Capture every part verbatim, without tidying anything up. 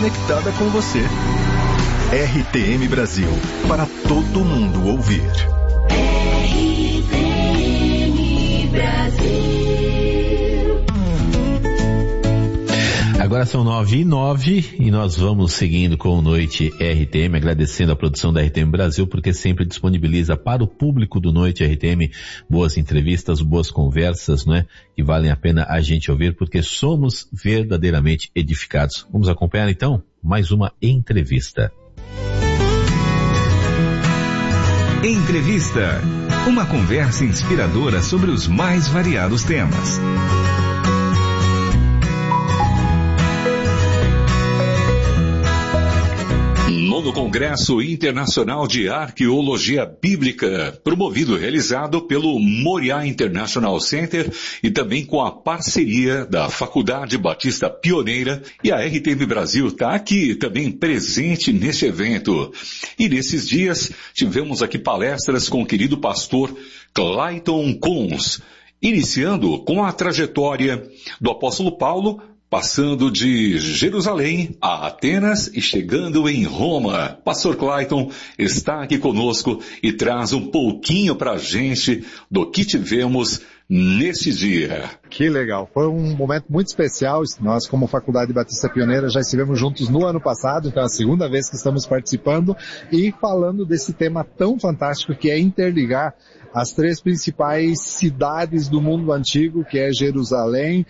conectada com você. R T M Brasil, para todo mundo ouvir. R T M Brasil. Agora são nove e nove e nós vamos seguindo com o Noite R T M, agradecendo a produção da R T M Brasil, porque sempre disponibiliza para o público do Noite R T M boas entrevistas, boas conversas, não é? Que valem a pena a gente ouvir, porque somos verdadeiramente edificados. Vamos acompanhar então mais uma entrevista. Entrevista. Uma conversa inspiradora sobre os mais variados temas. No Congresso Internacional de Arqueologia Bíblica, promovido e realizado pelo Moriá International Center e também com a parceria da Faculdade Batista Pioneira, e a R T M Brasil está aqui também presente neste evento. E nesses dias tivemos aqui palestras com o querido pastor Clayton Kunz, iniciando com a trajetória do apóstolo Paulo, passando de Jerusalém a Atenas e chegando em Roma. Pastor Clayton está aqui conosco e traz um pouquinho para a gente do que tivemos nesse dia. Que legal, foi um momento muito especial. Nós, como Faculdade Batista Pioneira, já estivemos juntos no ano passado, então é a segunda vez que estamos participando e falando desse tema tão fantástico que é interligar as três principais cidades do mundo antigo, que é Jerusalém,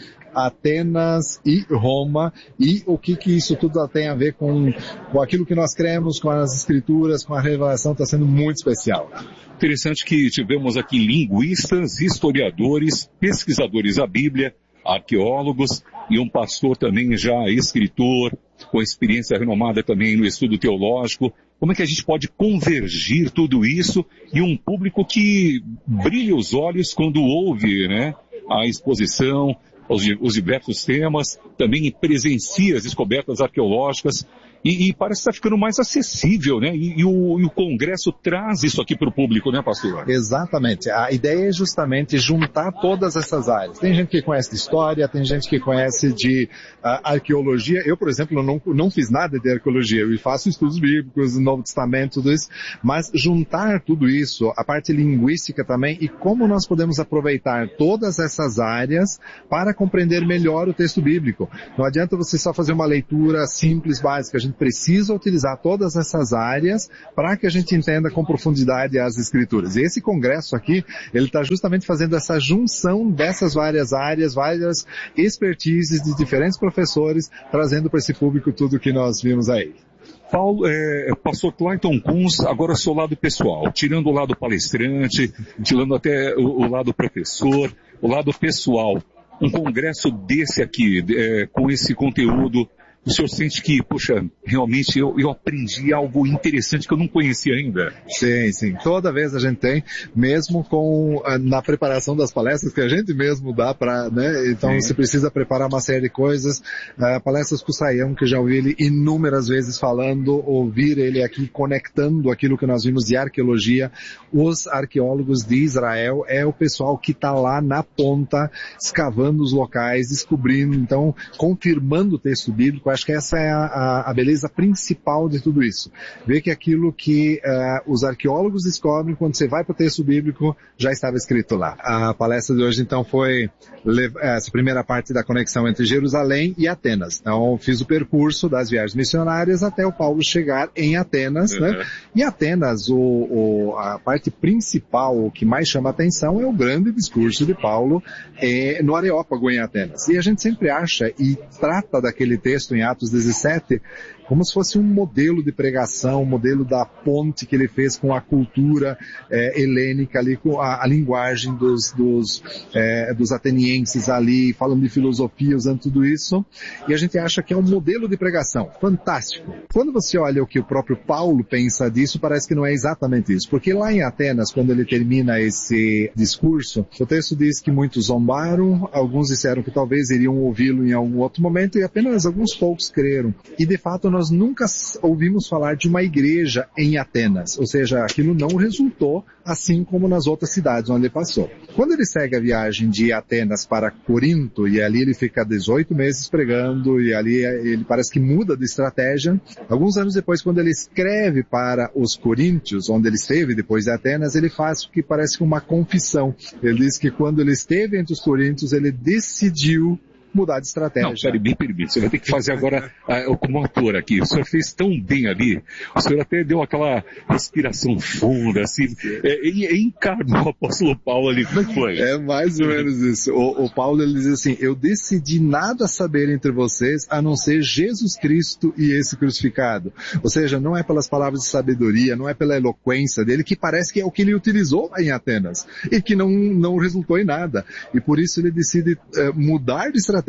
Atenas e Roma, e o que que isso tudo tem a ver com, com aquilo que nós cremos, com as escrituras, com a revelação. Está sendo muito especial. Interessante que tivemos aqui linguistas, historiadores, pesquisadores da Bíblia, arqueólogos e um pastor também já escritor, com experiência renomada também no estudo teológico. Como é que a gente pode convergir tudo isso e um público que brilha os olhos quando ouve, né, a exposição, os, os diversos temas, também presencia as descobertas arqueológicas, e, e parece que está ficando mais acessível, né? E, e, o, e o Congresso traz isso aqui para o público, né, pastor? Exatamente. A ideia é justamente juntar todas essas áreas. Tem gente que conhece de história, tem gente que conhece de uh, arqueologia. Eu, por exemplo, não, não fiz nada de arqueologia. Eu faço estudos bíblicos, Novo Testamento, tudo isso. Mas juntar tudo isso, a parte linguística também, e como nós podemos aproveitar todas essas áreas para compreender melhor o texto bíblico. Não adianta você só fazer uma leitura simples, básica. A gente precisa utilizar todas essas áreas para que a gente entenda com profundidade as escrituras. E esse congresso aqui, ele está justamente fazendo essa junção dessas várias áreas, várias expertises de diferentes professores, trazendo para esse público tudo que nós vimos aí. Paulo, é, pastor Clayton Kunz, agora o seu lado pessoal, tirando o lado palestrante, tirando até o, o lado professor, o lado pessoal. Um congresso desse aqui, é, com esse conteúdo, o senhor sente que, poxa, realmente eu, eu aprendi algo interessante que eu não conhecia ainda? Sim, sim. Toda vez a gente tem, mesmo com, na preparação das palestras que a gente mesmo dá para, né, então sim, você precisa preparar uma série de coisas. Uh, palestras com o Saião, que já ouvi ele inúmeras vezes falando, ouvir ele aqui conectando aquilo que nós vimos de arqueologia. Os arqueólogos de Israel é o pessoal que está lá na ponta, escavando os locais, descobrindo, então, confirmando o texto bíblico. Acho que essa é a, a, a beleza principal de tudo isso. Ver que aquilo que uh, os arqueólogos descobrem quando você vai para o texto bíblico já estava escrito lá. A palestra de hoje então foi essa primeira parte da conexão entre Jerusalém e Atenas. Então fiz o percurso das viagens missionárias até o Paulo chegar em Atenas, uhum, né? E Atenas, o, o, a parte principal, o que mais chama a atenção é o grande discurso de Paulo é, no Areópago em Atenas. E a gente sempre acha e trata daquele texto em Atos dezessete, como se fosse um modelo de pregação, um modelo da ponte que ele fez com a cultura é, helênica ali, com a, a linguagem dos, dos, é, dos atenienses ali, falando de filosofia, usando tudo isso, e a gente acha que é um modelo de pregação. Fantástico. Quando você olha o que o próprio Paulo pensa disso, parece que não é exatamente isso, porque lá em Atenas, quando ele termina esse discurso, o texto diz que muitos zombaram, alguns disseram que talvez iriam ouvi-lo em algum outro momento, e apenas alguns poucos poucos creram. E de fato nós nunca ouvimos falar de uma igreja em Atenas, ou seja, aquilo não resultou assim como nas outras cidades onde ele passou. Quando ele segue a viagem de Atenas para Corinto, e ali ele fica dezoito meses pregando, e ali ele parece que muda de estratégia, alguns anos depois, quando ele escreve para os coríntios, onde ele esteve depois de Atenas, ele faz o que parece uma confissão. Ele diz que quando ele esteve entre os coríntios, ele decidiu mudar de estratégia. Não, peraí, me permite, você vai ter que fazer agora uh, como ator aqui. O senhor fez tão bem ali, o senhor até deu aquela respiração funda, assim, é, e, e encarnou o apóstolo Paulo ali, como é que foi? É mais ou menos isso. O, o Paulo, ele diz assim, eu decidi nada saber entre vocês, a não ser Jesus Cristo e esse crucificado. Ou seja, não é pelas palavras de sabedoria, não é pela eloquência dele, que parece que é o que ele utilizou lá em Atenas, e que não, não resultou em nada. E por isso ele decide uh, mudar de estratégia,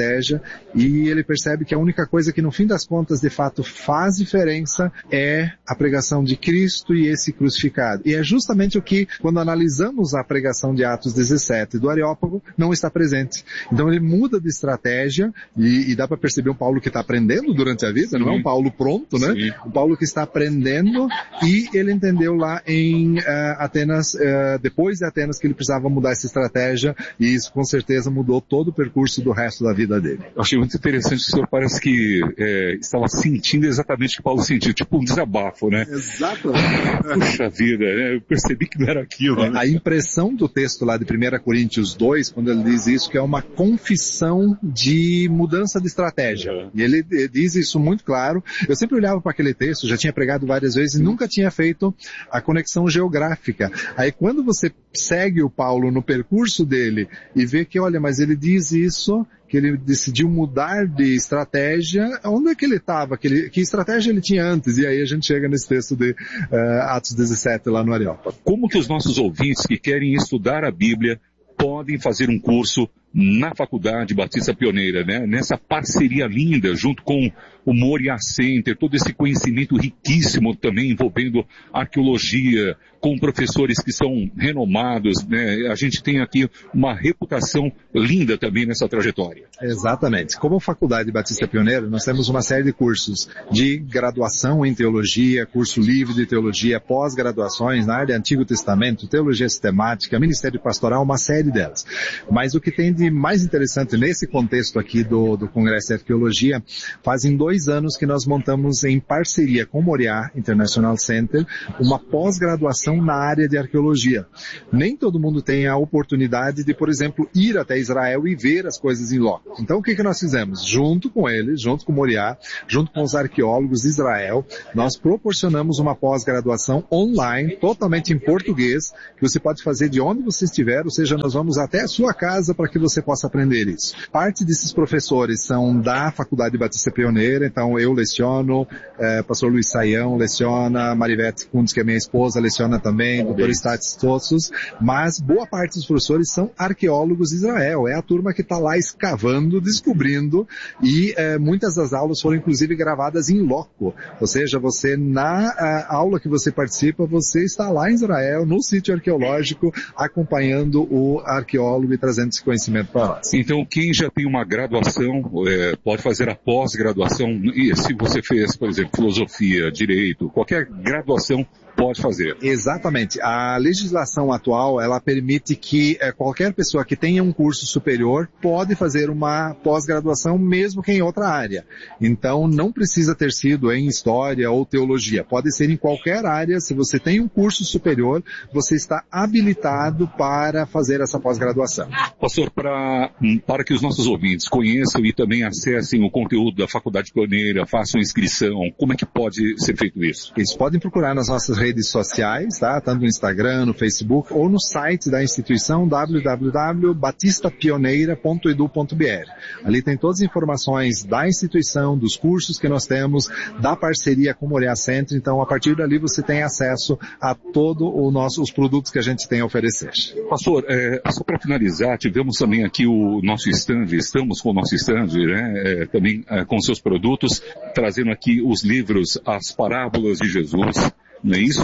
e ele percebe que a única coisa que no fim das contas de fato faz diferença é a pregação de Cristo e esse crucificado. E é justamente o que, quando analisamos a pregação de Atos dezessete do Areópago, não está presente. Então ele muda de estratégia, e, e dá para perceber um Paulo que está aprendendo durante a vida, Sim. não é um Paulo pronto, né? Sim. Um Paulo que está aprendendo, e ele entendeu lá em uh, Atenas, uh, depois de Atenas, que ele precisava mudar essa estratégia, e isso com certeza mudou todo o percurso do resto da vida dele. Eu achei muito interessante, o senhor parece que é, estava sentindo exatamente o que Paulo sentiu, tipo um desabafo, né? Exatamente. Puxa vida, né? Eu percebi que não era aquilo. É, né? A impressão do texto lá de primeira Coríntios dois, quando ele diz isso, que é uma confissão de mudança de estratégia. Uhum. E ele, ele diz isso muito claro. Eu sempre olhava para aquele texto, já tinha pregado várias vezes e nunca tinha feito a conexão geográfica. Aí quando você segue o Paulo no percurso dele e vê que, olha, mas ele diz isso, que ele decidiu mudar de estratégia, onde é que ele estava? Que, que estratégia ele tinha antes? E aí a gente chega nesse texto de uh, Atos dezessete lá no Areópago. Como que os nossos ouvintes que querem estudar a Bíblia podem fazer um curso na Faculdade Batista Pioneira, né? Nessa parceria linda junto com o Moriá Center, todo esse conhecimento riquíssimo também envolvendo arqueologia, com professores que são renomados, né? A gente tem aqui uma reputação linda também nessa trajetória. Exatamente. Como Faculdade Batista Pioneira, nós temos uma série de cursos de graduação em teologia, curso livre de teologia, pós-graduações na área de Antigo Testamento, teologia sistemática, ministério pastoral, uma série delas. Mas o que tem de mais interessante nesse contexto aqui do, do Congresso de Arqueologia, fazem dois anos que nós montamos em parceria com o Moriá International Center uma pós-graduação na área de arqueologia. Nem todo mundo tem a oportunidade de, por exemplo, ir até Israel e ver as coisas em loco. Então o que, que nós fizemos? Junto com eles, junto com o Moriá, junto com os arqueólogos de Israel, nós proporcionamos uma pós-graduação online, totalmente em português, que você pode fazer de onde você estiver, ou seja, nós vamos até a sua casa para que você possa aprender isso. Parte desses professores são da Faculdade Batista Pioneira, então eu leciono, eh, pastor Luiz Saião leciona, Marivete Kundes, que é minha esposa, leciona também, doutor Statis Tossos, mas boa parte dos professores são arqueólogos de Israel, é a turma que está lá escavando, descobrindo, e eh, muitas das aulas foram inclusive gravadas em loco, ou seja, você na aula que você participa, você está lá em Israel, no sítio arqueológico, acompanhando o arqueólogo e trazendo esse conhecimento para nós. Então, quem já tem uma graduação, é, pode fazer a pós-graduação, e se você fez, por exemplo, filosofia, direito, qualquer graduação, pode fazer. Exatamente. A legislação atual, ela permite que é, qualquer pessoa que tenha um curso superior pode fazer uma pós-graduação mesmo que em outra área. Então, não precisa ter sido em história ou teologia. Pode ser em qualquer área. Se você tem um curso superior, você está habilitado para fazer essa pós-graduação. Pastor, para, para que os nossos ouvintes conheçam e também acessem o conteúdo da Faculdade Pioneira, façam inscrição, como é que pode ser feito isso? Eles podem procurar nas nossas redes sociais, tá? Tanto no Instagram, no Facebook, ou no site da instituição w w w ponto batista pioneira ponto edu ponto b r. Ali tem todas as informações da instituição, dos cursos que nós temos, da parceria com o Moriá Center, então a partir dali você tem acesso a todos os produtos que a gente tem a oferecer. Pastor, é, só para finalizar, tivemos também aqui o nosso stand, estamos com o nosso stand, né, é, também é, com seus produtos, trazendo aqui os livros As Parábolas de Jesus, não é isso?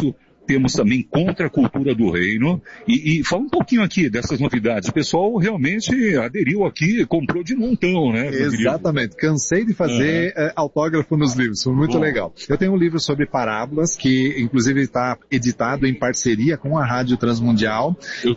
temos também Contra a Cultura do Reino, e, e fala um pouquinho aqui dessas novidades. O pessoal realmente aderiu aqui, comprou de montão, né? Exatamente, cansei de fazer uhum. uh, autógrafo nos livros, foi muito Bom. legal. Eu tenho um livro sobre parábolas, que inclusive está editado em parceria com a Rádio Transmundial,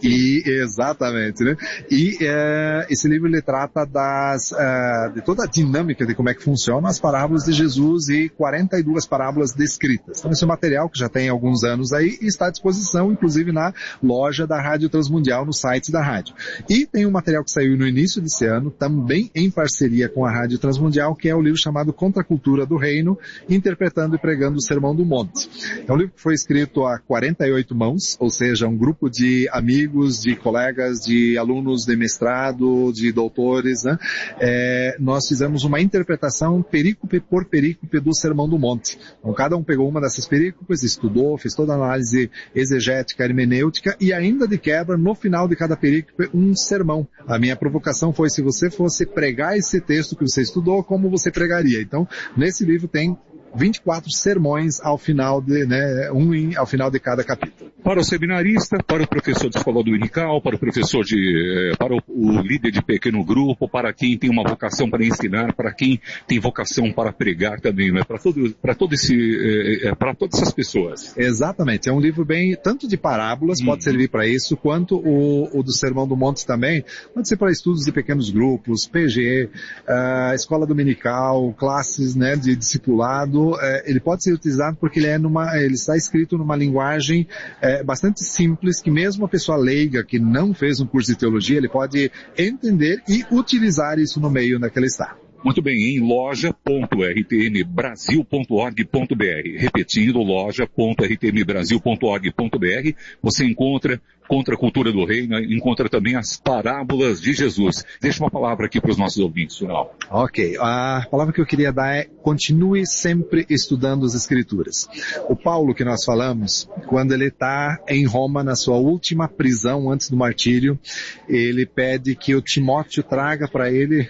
e exatamente, né? E uh, esse livro ele trata das, uh, de toda a dinâmica de como é que funcionam as parábolas de Jesus e quarenta e duas parábolas descritas. Então esse é um material que já tem alguns anos aí e está à disposição, inclusive na loja da Rádio Transmundial, no site da rádio. E tem um material que saiu no início desse ano, também em parceria com a Rádio Transmundial, que é o livro chamado Contra a Cultura do Reino, interpretando e pregando o Sermão do Monte. É um livro que foi escrito a quarenta e oito mãos, ou seja, um grupo de amigos, de colegas, de alunos de mestrado, de doutores, né? É, nós fizemos uma interpretação perícope por perícope do Sermão do Monte. Então cada um pegou uma dessas perícopes, estudou, fez toda a análise exegética, hermenêutica, e ainda de quebra, no final de cada perícope, um sermão. A minha provocação foi, se você fosse pregar esse texto que você estudou, como você pregaria? Então, nesse livro tem vinte e quatro sermões ao final de, né, um em, ao final de cada capítulo. Para o seminarista, para o professor de escola dominical, para o professor de, para o, o líder de pequeno grupo, para quem tem uma vocação para ensinar, para quem tem vocação para pregar também, né? Para todo, para todo esse, é, para todas essas pessoas. Exatamente. É um livro bem, tanto de parábolas, hum. pode servir para isso, quanto o, o do Sermão do Monte também, pode ser para estudos de pequenos grupos, P G, uh, escola dominical, classes, né, de discipulado. Ele pode ser utilizado porque ele é numa, ele está escrito numa linguagem é, bastante simples, que mesmo a pessoa leiga que não fez um curso de teologia, ele pode entender e utilizar isso no meio naquele ele está. Muito bem, em loja ponto r t m brasil ponto org ponto b r. Repetindo, loja ponto r t m brasil ponto org ponto b r, você encontra Contra a Cultura do Reino, encontra também as parábolas de Jesus. Deixa uma palavra aqui para os nossos ouvintes, Sunal. Ok, a palavra que eu queria dar é: continue sempre estudando as Escrituras. O Paulo que nós falamos, quando ele está em Roma, na sua última prisão antes do martírio, ele pede que o Timóteo traga para ele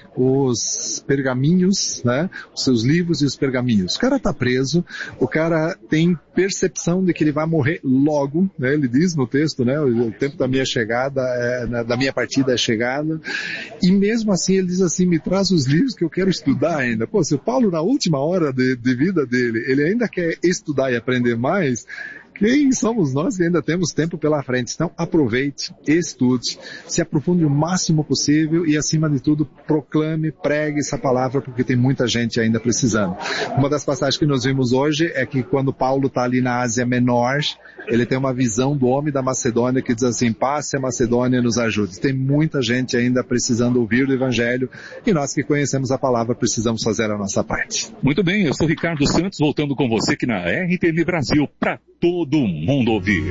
os pergaminhos, né, os seus livros e os pergaminhos. O cara está preso, o cara tem percepção de que ele vai morrer logo, né, ele diz no texto, né, o tempo da minha chegada, é, da minha partida é chegada, e mesmo assim ele diz assim: me traz os livros que eu quero estudar ainda. Pô, se o Paulo na última hora de, de vida dele, ele ainda quer estudar e aprender mais, quem somos nós que ainda temos tempo pela frente? Então aproveite, estude, se aprofunde o máximo possível e, acima de tudo, proclame, pregue essa palavra, porque tem muita gente ainda precisando. Uma das passagens que nós vimos hoje é que quando Paulo está ali na Ásia Menor, ele tem uma visão do homem da Macedônia que diz assim: passe a Macedônia e nos ajude. Tem muita gente ainda precisando ouvir o Evangelho, e nós que conhecemos a palavra precisamos fazer a nossa parte. Muito bem, eu sou Ricardo Santos, voltando com você aqui na R T M Brasil, para todo mundo ouvir.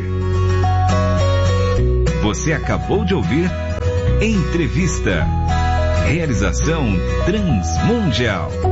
Você acabou de ouvir Entrevista. Realização Transmundial.